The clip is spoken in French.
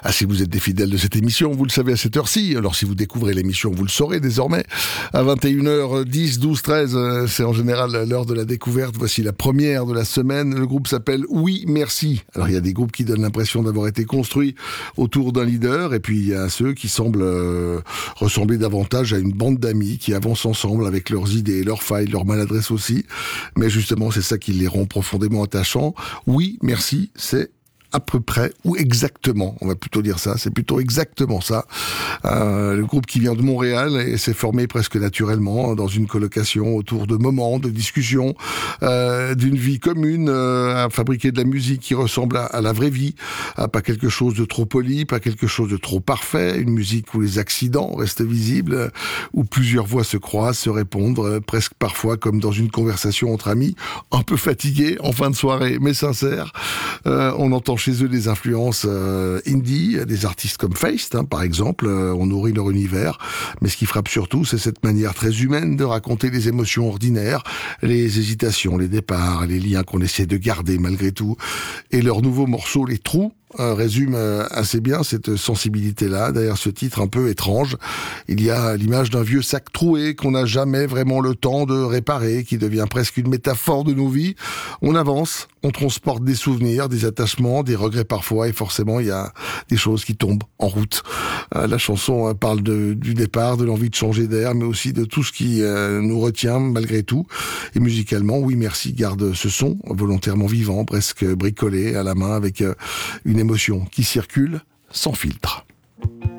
Si vous êtes des fidèles de cette émission, vous le savez à cette heure-ci. Alors si vous découvrez l'émission, vous le saurez désormais. À 21h10, 12, 13, c'est en général l'heure de la découverte. Voici la première de la semaine. Le groupe s'appelle Oui Merci. Alors il y a des groupes qui donnent l'impression d'avoir été construits autour d'un leader, et puis il y a ceux qui semblent ressembler davantage à une bande d'amis qui avancent ensemble avec leurs idées, leurs failles, leurs maladresses aussi. Mais justement, c'est ça qui les rend profondément attachants. Oui Merci, c'est à peu près, ou exactement, on va plutôt dire ça, c'est plutôt exactement ça. Le groupe qui vient de Montréal et s'est formé presque naturellement dans une colocation autour de moments, de discussions, d'une vie commune, à fabriquer de la musique qui ressemble à la vraie vie, pas quelque chose de trop poli, pas quelque chose de trop parfait, une musique où les accidents restent visibles, où plusieurs voix se croisent, se répondent, presque parfois comme dans une conversation entre amis, un peu fatigués en fin de soirée, mais sincères. On entend chez eux des influences indie, des artistes comme Feist, par exemple, on nourrit leur univers, mais ce qui frappe surtout, c'est cette manière très humaine de raconter les émotions ordinaires, les hésitations, les départs, les liens qu'on essaie de garder malgré tout, et leur nouveau morceau, Les Trous, résume assez bien cette sensibilité-là. Derrière ce titre un peu étrange, il y a l'image d'un vieux sac troué qu'on n'a jamais vraiment le temps de réparer, qui devient presque une métaphore de nos vies. On avance, on transporte des souvenirs, des attachements, des regrets parfois, et forcément il y a des choses qui tombent en route. La chanson parle du départ, de l'envie de changer d'air, mais aussi de tout ce qui nous retient malgré tout. Et musicalement, Oui Merci garde ce son volontairement vivant, presque bricolé à la main, avec une émotion qui circule sans filtre.